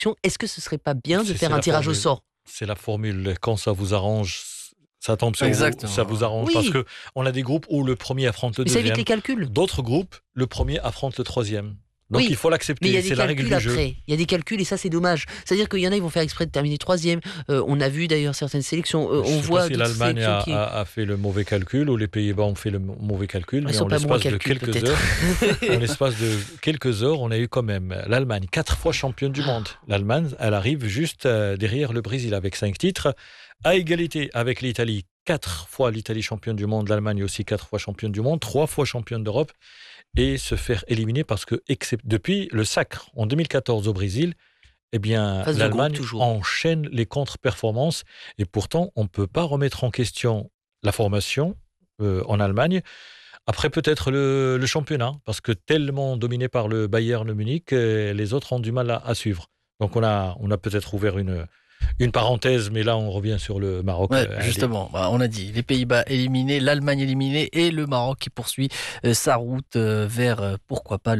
est-ce que ce serait pas bien de C'est faire la un tirage au formule. sort? C'est la formule. Quand ça vous arrange, ça tombe sur vous. Exactement. Ça vous arrange parce Oui, que on a des groupes où le premier affronte le mais ça évite les deuxième. calculs. D'autres groupes, le premier affronte le troisième. Donc Oui, il faut mais il y l'accepter. a des C'est la règle calculs du jeu. après. Il y a des calculs et ça, c'est dommage. C'est-à-dire qu'il y en a, ils vont faire exprès de terminer troisième. On a vu d'ailleurs certaines sélections. Je On ne sais voit pas si d'autres l'Allemagne sélections qui... a fait le mauvais calcul ou les Pays-Bas ont fait le mauvais calcul, Ils mais sont en pas bons en l'espace de calcul, quelques peut-être. heures, en l'espace de quelques heures, on a eu quand même l'Allemagne, 4 fois championne du monde. L'Allemagne, elle arrive juste derrière le Brésil avec 5 titres, à égalité avec l'Italie. 4 fois l'Italie championne du monde, l'Allemagne aussi 4 fois championne du monde, 3 fois championne d'Europe, et se faire éliminer parce que depuis le sacre en 2014 au Brésil, eh bien, Phase de groupe, l'Allemagne toujours. enchaîne les contre-performances et pourtant, on ne peut pas remettre en question la formation en Allemagne. Après, peut-être le championnat, parce que tellement dominé par le Bayern Munich, les autres ont du mal à suivre. Donc, on a peut-être ouvert une parenthèse, mais là, on revient sur le Maroc. Ouais, justement, on a dit les Pays-Bas éliminés, l'Allemagne éliminée et le Maroc qui poursuit sa route vers, pourquoi pas,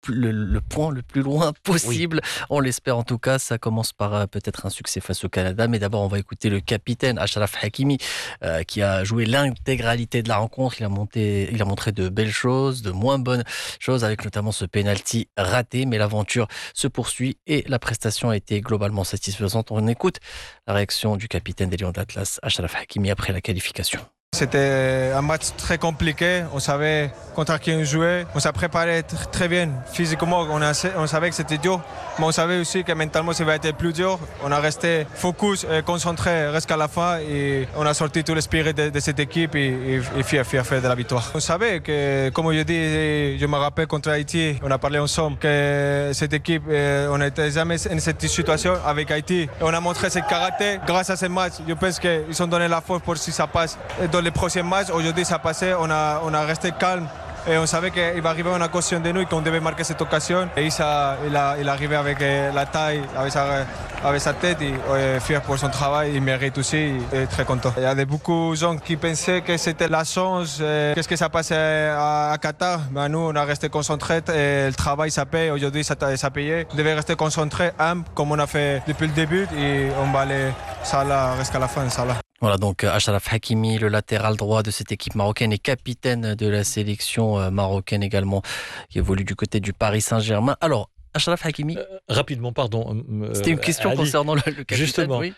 le point le plus loin possible. On l'espère en tout cas. Ça commence par peut-être un succès face au Canada. Mais d'abord, on va écouter le capitaine Achraf Hakimi qui a joué l'intégralité de la rencontre. Il a montré de belles choses, de moins bonnes choses, avec notamment ce penalty raté. Mais l'aventure se poursuit et la prestation a été globalement satisfaisante. On écoute la réaction du capitaine des Lions d'Atlas, Achraf Hakimi, après la qualification. C'était un match très compliqué, on savait contre qui on jouait, on s'est préparé très bien. Physiquement, on savait que c'était dur, mais on savait aussi que mentalement ça va être plus dur. On a resté focus, concentré jusqu'à la fin et on a sorti tout l'esprit de cette équipe et fier de la victoire. On savait que, comme je dis, je me rappelle contre Haïti, on a parlé ensemble que cette équipe, on n'était jamais dans cette situation avec Haïti. Et on a montré ce caractère grâce à ce match. Je pense qu'ils ont donné la force pour si ça passe. Dans les prochains matchs, aujourd'hui ça passait, on a resté calme et on savait qu'il va arriver une occasion de nous et qu'on devait marquer cette occasion. Et il arrivait avec la taille, avec sa tête, et fier pour son travail, il mérite aussi, et très content. Il y a beaucoup de gens qui pensaient que c'était la chance, qu'est-ce que ça passait à Qatar. Mais nous, on a resté concentrés, et le travail ça paye, aujourd'hui ça payait. On devait rester concentrés, humble, comme on a fait depuis le début, et on va aller ça là jusqu'à la fin, ça là. Voilà donc Achraf Hakimi, le latéral droit de cette équipe marocaine et capitaine de la sélection marocaine également, qui évolue du côté du Paris Saint-Germain. Alors, Achraf Hakimi... rapidement, pardon. C'était une question Ali, concernant le capitaine. Justement, oui.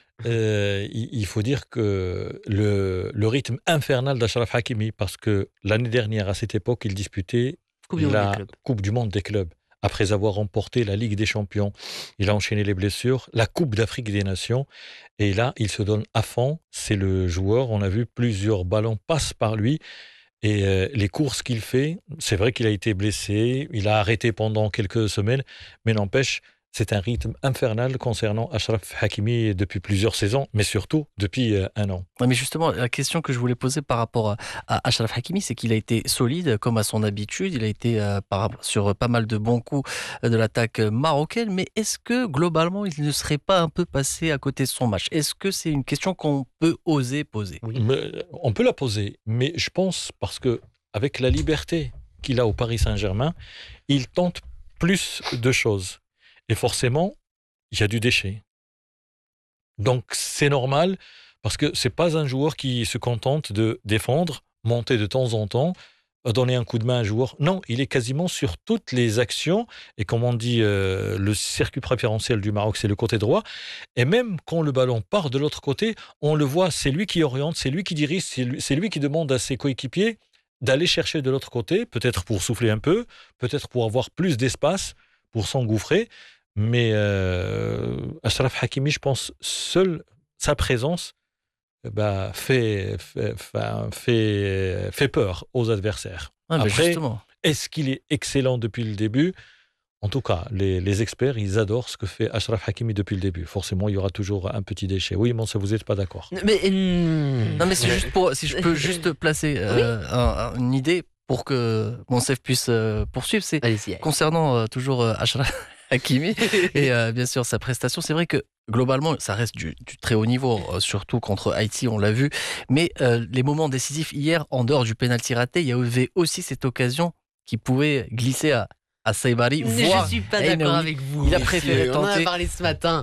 il faut dire que le rythme infernal d'Achraf Hakimi, parce que l'année dernière, à cette époque, il disputait la Coupe du Monde des clubs. Après avoir remporté la Ligue des Champions, il a enchaîné les blessures, la Coupe d'Afrique des Nations, et là, il se donne à fond. C'est le joueur, on a vu plusieurs ballons passent par lui, et les courses qu'il fait, c'est vrai qu'il a été blessé, il a arrêté pendant quelques semaines, mais n'empêche, c'est un rythme infernal concernant Achraf Hakimi depuis plusieurs saisons, mais surtout depuis un an. Ouais, mais justement, la question que je voulais poser par rapport à Achraf Hakimi, c'est qu'il a été solide, comme à son habitude. Il a été sur pas mal de bons coups de l'attaque marocaine. Mais est-ce que, globalement, il ne serait pas un peu passé à côté de son match? Est-ce que c'est une question qu'on peut oser poser? On peut la poser, mais je pense, parce que avec la liberté qu'il a au Paris Saint-Germain, il tente plus de choses. Et forcément, il y a du déchet. Donc, c'est normal, parce que ce n'est pas un joueur qui se contente de défendre, monter de temps en temps, donner un coup de main à un joueur. Non, il est quasiment sur toutes les actions. Et comme on dit, le circuit préférentiel du Maroc, c'est le côté droit. Et même quand le ballon part de l'autre côté, on le voit, c'est lui qui oriente, c'est lui qui dirige, c'est lui qui demande à ses coéquipiers d'aller chercher de l'autre côté, peut-être pour souffler un peu, peut-être pour avoir plus d'espace, pour s'engouffrer. Mais Achraf Hakimi, je pense, seule sa présence fait peur aux adversaires. Ah, Après, justement. est-ce qu'il est excellent depuis le début? En tout cas, les experts, ils adorent ce que fait Achraf Hakimi depuis le début. Forcément, il y aura toujours un petit déchet. Oui, mais vous n'êtes pas d'accord. Mais, Non, mais c'est juste si je peux juste placer une idée pour que Monsef puisse poursuivre, c'est allez-y. concernant toujours Achraf Hakimi et bien sûr sa prestation. C'est vrai que globalement, ça reste du très haut niveau, surtout contre Haïti, on l'a vu. Mais les moments décisifs hier, en dehors du pénalty raté, il y avait aussi cette occasion qui pouvait glisser à Saibari. Je suis pas d'accord avec vous. Il a messieurs. préféré On en a tenter. parlé ce matin.